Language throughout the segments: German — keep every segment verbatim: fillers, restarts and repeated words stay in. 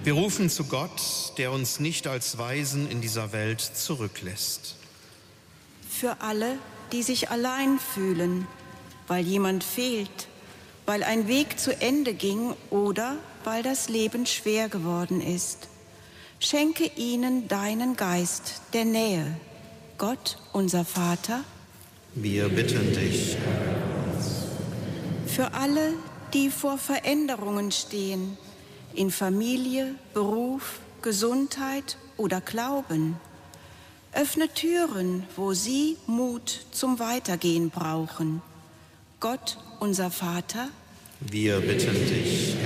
Wir rufen zu Gott, der uns nicht als Waisen in dieser Welt zurücklässt. Für alle, die sich allein fühlen, weil jemand fehlt, weil ein Weg zu Ende ging oder weil das Leben schwer geworden ist. Schenke ihnen deinen Geist der Nähe. Gott, unser Vater, Wir bitten dich. für alle, die vor Veränderungen stehen, in Familie, Beruf, Gesundheit oder Glauben. Öffne Türen, wo sie Mut zum Weitergehen brauchen. Gott, unser Vater, Wir bitten dich.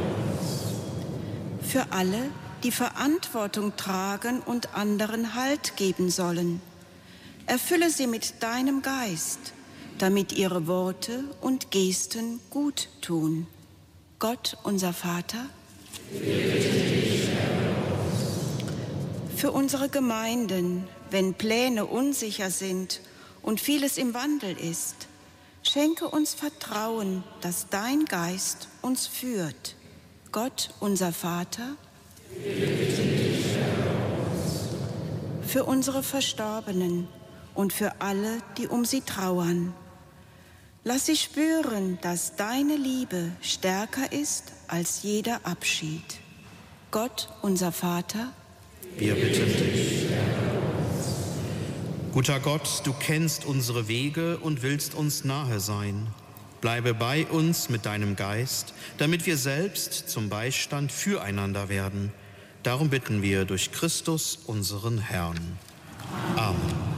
für alle, die Verantwortung tragen und anderen Halt geben sollen. Erfülle sie mit deinem Geist, damit ihre Worte und Gesten gut tun. Gott, unser Vater, für unsere Gemeinden, wenn Pläne unsicher sind und vieles im Wandel ist, schenke uns Vertrauen, dass dein Geist uns führt. Gott, unser Vater, für unsere Verstorbenen und für alle, die um sie trauern. Lass sie spüren, dass deine Liebe stärker ist als jeder Abschied. Gott, unser Vater, Wir bitten dich. Guter Gott, du kennst unsere Wege und willst uns nahe sein. Bleibe bei uns mit deinem Geist, damit wir selbst zum Beistand füreinander werden. Darum bitten wir durch Christus, unseren Herrn. Amen.